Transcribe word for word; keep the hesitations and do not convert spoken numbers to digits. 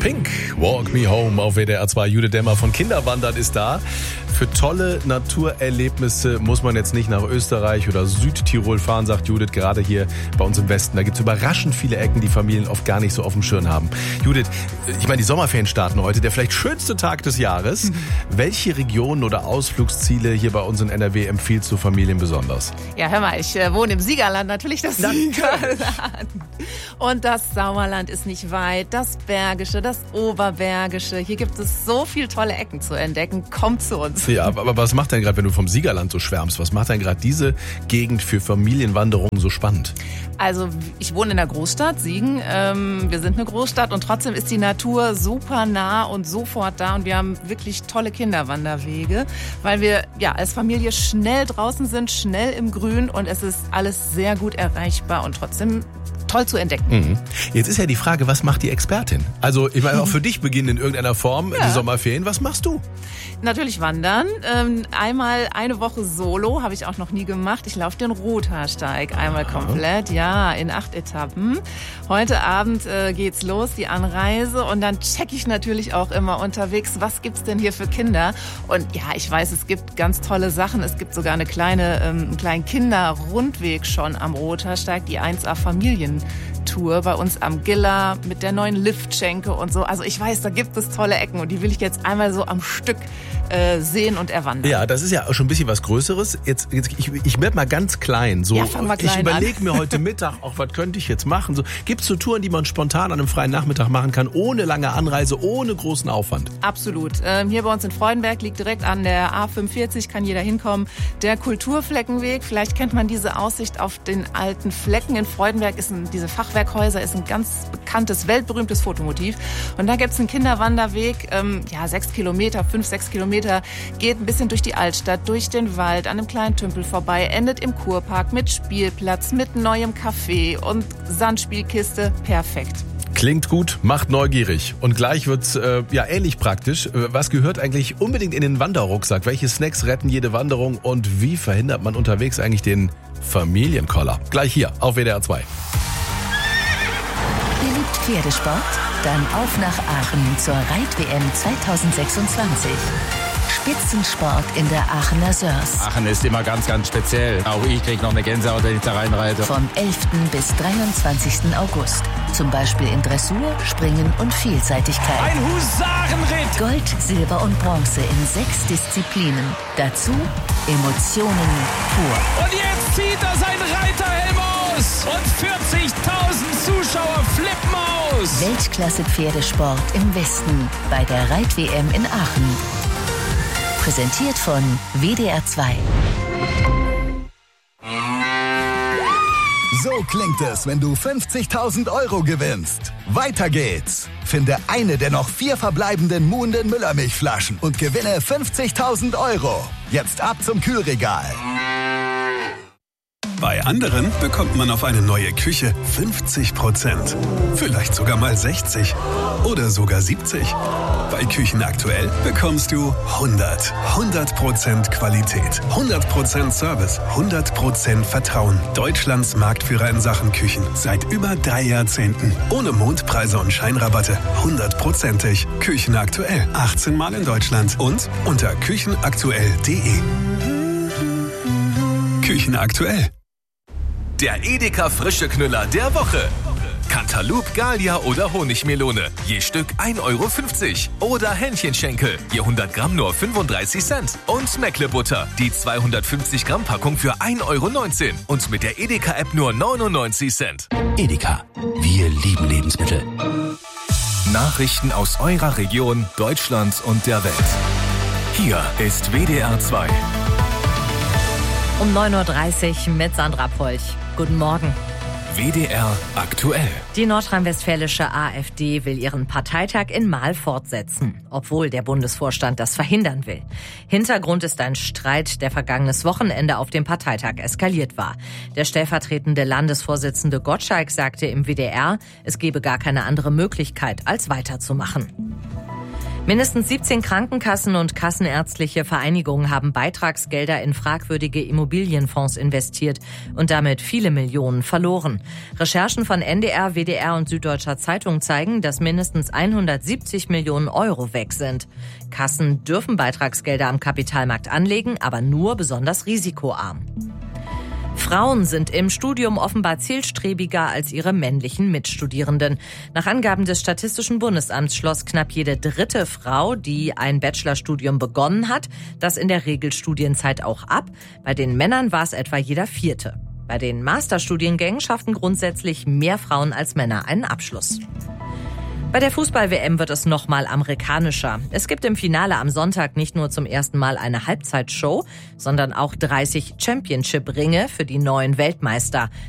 Pink, Walk Me Home auf W D R zwei. Judith Demmer von Kinderwandern ist da. Für tolle Naturerlebnisse muss man jetzt nicht nach Österreich oder Südtirol fahren, sagt Judith, gerade hier bei uns im Westen. Da gibt es überraschend viele Ecken, die Familien oft gar nicht so auf dem Schirm haben. Judith, ich meine, die Sommerferien starten heute, der vielleicht schönste Tag des Jahres. Mhm. Welche Regionen oder Ausflugsziele hier bei uns in N R W empfiehlst du Familien besonders? Ja, hör mal, ich äh, wohne im Siegerland, natürlich das Siegerland. Und das Sauerland ist nicht weit, das Bergische, das Oberbergische. Hier gibt es so viele tolle Ecken zu entdecken. Kommt zu uns. Ja, aber was macht denn gerade, wenn du vom Siegerland so schwärmst, was macht denn gerade diese Gegend für Familienwanderungen so spannend? Also ich wohne in der Großstadt, Siegen. Ähm, wir sind eine Großstadt und trotzdem ist die Natur super nah und sofort da. Und wir haben wirklich tolle Kinderwanderwege, weil wir ja als Familie schnell draußen sind, schnell im Grün und es ist alles sehr gut erreichbar und trotzdem toll zu entdecken. Mhm. Jetzt ist ja die Frage, was macht die Expertin? Also ich meine, auch für dich beginnen in irgendeiner Form ja. die Sommerferien. Was machst du? Natürlich wandern. Ähm, einmal eine Woche solo, habe ich auch noch nie gemacht. Ich laufe den Rothaarsteig einmal Aha. komplett, ja, in acht Etappen. Heute Abend äh, geht's los, die Anreise. Und dann checke ich natürlich auch immer unterwegs, was gibt's denn hier für Kinder? Und ja, ich weiß, es gibt ganz tolle Sachen. Es gibt sogar eine kleine, ähm, einen kleinen Kinderrundweg schon am Rothaarsteig, die eins A Familientour bei uns am Giller mit der neuen Liftschenke und so. Also ich weiß, da gibt es tolle Ecken und die will ich jetzt einmal so am Stück äh, sehen und erwandern. Ja, das ist ja schon ein bisschen was Größeres. Jetzt, jetzt ich, ich werde mal ganz klein. So, ja, fang mal klein ich überlege mir heute Mittag, auch was könnte ich jetzt machen. So, gibt es so Touren, die man spontan an einem freien Nachmittag machen kann, ohne lange Anreise, ohne großen Aufwand? Absolut. Ähm, hier bei uns in Freudenberg liegt direkt an der A fünfundvierzig, kann jeder hinkommen. Der Kulturfleckenweg, vielleicht kennt man diese Aussicht auf den alten Flecken. In Freudenberg ist ein, diese Fachwerkhäuser ist ein ganz bekanntes, weltberühmtes Fotomotiv. Und da gibt es einen Kinderwanderweg, ähm, ja, sechs Kilometer, fünf, sechs Kilometer, geht ein bisschen durch die Altstadt, durch den Wald, an einem kleinen Tümpel vorbei, endet im Kurpark mit Spielplatz, mit neuem Café und Sandspielkiste. Perfekt. Klingt gut, macht neugierig. Und gleich wird's äh, ja ähnlich praktisch. Was gehört eigentlich unbedingt in den Wanderrucksack? Welche Snacks retten jede Wanderung? Und wie verhindert man unterwegs eigentlich den Familienkoller? Gleich hier auf W D R zwei. Ihr liebt Pferdesport? Dann auf nach Aachen zur Reit-W M zwanzig sechsundzwanzig. Spitzensport in der Aachener Sörs. Aachen ist immer ganz, ganz speziell. Auch ich kriege noch eine Gänsehaut, wenn ich da reinreite. Vom elften bis dreiundzwanzigsten August. Zum Beispiel in Dressur, Springen und Vielseitigkeit. Ein Husarenritt! Gold, Silber und Bronze in sechs Disziplinen. Dazu Emotionen pur. Und jetzt zieht er seinen Reiterhelm aus. Und vierzigtausend Zuschauer flippen aus. Weltklasse-Pferdesport im Westen bei der Reit-W M in Aachen. Präsentiert von W D R zwei. So klingt es, wenn du fünfzigtausend Euro gewinnst. Weiter geht's. Finde eine der noch vier verbleibenden Muhnden Müllermilchflaschen und gewinne fünfzigtausend Euro. Jetzt ab zum Kühlregal. Bei anderen bekommt man auf eine neue Küche fünfzig Prozent. Vielleicht sogar mal sechzig oder sogar siebzig. Bei Küchen aktuell bekommst du hundert. hundert Prozent Qualität, hundert Prozent Service, hundert Prozent Vertrauen. Deutschlands Marktführer in Sachen Küchen seit über drei Jahrzehnten. Ohne Mondpreise und Scheinrabatte. hundertprozentig. Küchen aktuell. achtzehn Mal in Deutschland und unter küchenaktuell punkt de. Küchen aktuell. Der Edeka frische Knüller der Woche. Cantaloupe, Gallia oder Honigmelone. Je Stück ein Euro fünfzig. Oder Hähnchenschenkel. Je hundert Gramm nur fünfunddreißig Cent. Und Meckle-Butter. Die zweihundertfünfzig Gramm Packung für ein Euro neunzehn. Und mit der Edeka-App nur neunundneunzig Cent. Edeka. Wir lieben Lebensmittel. Nachrichten aus eurer Region, Deutschland und der Welt. Hier ist W D R zwei. Um neun Uhr dreißig mit Sandra Polch. Guten Morgen. W D R aktuell. Die nordrhein-westfälische AfD will ihren Parteitag in Marl fortsetzen, obwohl der Bundesvorstand das verhindern will. Hintergrund ist ein Streit, der vergangenes Wochenende auf dem Parteitag eskaliert war. Der stellvertretende Landesvorsitzende Gottschalk sagte im W D R, es gebe gar keine andere Möglichkeit, als weiterzumachen. Mindestens siebzehn Krankenkassen und kassenärztliche Vereinigungen haben Beitragsgelder in fragwürdige Immobilienfonds investiert und damit viele Millionen verloren. Recherchen von N D R, W D R und Süddeutscher Zeitung zeigen, dass mindestens hundertsiebzig Millionen Euro weg sind. Kassen dürfen Beitragsgelder am Kapitalmarkt anlegen, aber nur besonders risikoarm. Frauen sind im Studium offenbar zielstrebiger als ihre männlichen Mitstudierenden. Nach Angaben des Statistischen Bundesamts schloss knapp jede dritte Frau, die ein Bachelorstudium begonnen hat, das in der Regelstudienzeit auch ab. Bei den Männern war es etwa jeder vierte. Bei den Masterstudiengängen schafften grundsätzlich mehr Frauen als Männer einen Abschluss. Bei der Fußball-W M wird es nochmal amerikanischer. Es gibt im Finale am Sonntag nicht nur zum ersten Mal eine Halbzeitshow, sondern auch dreißig Championship-Ringe für die neuen Weltmeister.